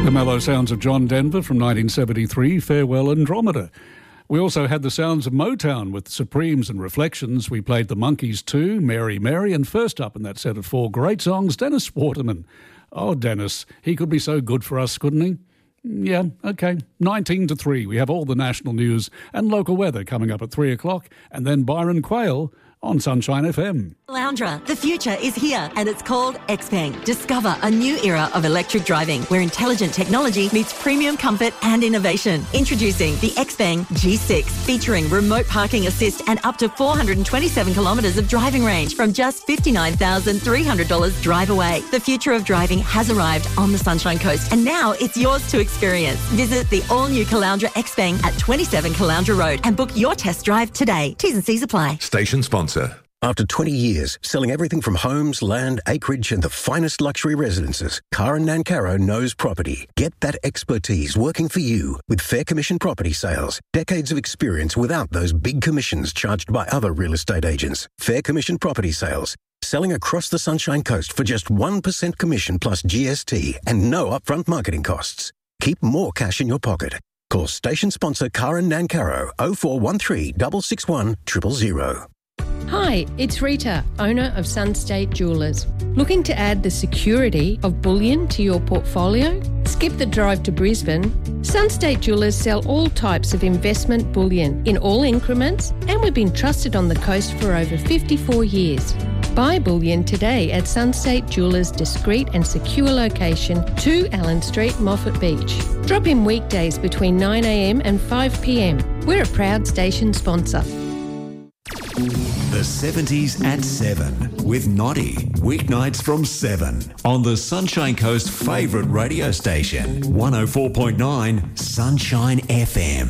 The mellow sounds of John Denver from 1973, Farewell Andromeda. We also had the sounds of Motown with Supremes and Reflections. We played the Monkees too, Mary Mary, and first up in that set of four great songs, Dennis Waterman. Oh, Dennis, he could be so good for us, couldn't he? Yeah, okay. 19 to 3. We have all the national news and local weather coming up at 3 o'clock, and then Byron Quayle on Sunshine FM. Caloundra, the future is here and it's called Xpeng. Discover a new era of electric driving where intelligent technology meets premium comfort and innovation. Introducing the Xpeng G6, featuring remote parking assist and up to 427 kilometres of driving range from just $59,300 drive away. The future of driving has arrived on the Sunshine Coast and now it's yours to experience. Visit the all-new Caloundra Xpeng at 27 Caloundra Road and book your test drive today. T's and C's apply. Station sponsor. After 20 years, selling everything from homes, land, acreage and the finest luxury residences, Karen Nancaro knows property. Get that expertise working for you with Fair Commission Property Sales. Decades of experience without those big commissions charged by other real estate agents. Fair Commission Property Sales. Selling across the Sunshine Coast for just 1% commission plus GST and no upfront marketing costs. Keep more cash in your pocket. Call station sponsor Karen Nancaro 0413 661 000. Hi, it's Rita, owner of Sunstate Jewellers. Looking to add the security of bullion to your portfolio? Skip the drive to Brisbane. Sunstate Jewellers sell all types of investment bullion in all increments, and we've been trusted on the coast for over 54 years. Buy bullion today at Sunstate Jewellers' discreet and secure location, 2 Allen Street, Moffat Beach. Drop in weekdays between 9 a.m. and 5 p.m. We're a proud station sponsor. The 70s at 7 with Noddy. Weeknights from 7 on the Sunshine Coast favourite radio station, 104.9 Sunshine FM.